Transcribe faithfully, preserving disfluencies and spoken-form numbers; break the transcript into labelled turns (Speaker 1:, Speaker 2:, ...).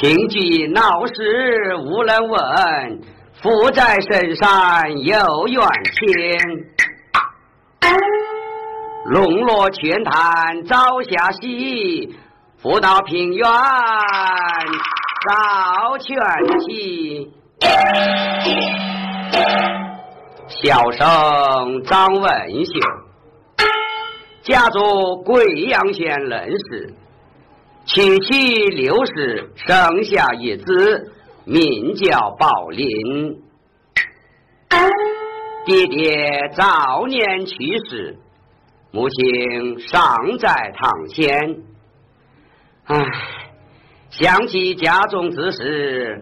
Speaker 1: 平居闹市无人问，富在深山有远亲。龙落泉潭朝霞西，福到平原早泉起。小生张文秀，家住贵阳县人士，娶妻六十，生下一子，名叫宝林。爹爹早年去世，母亲尚在堂前。唉，想起家中之事，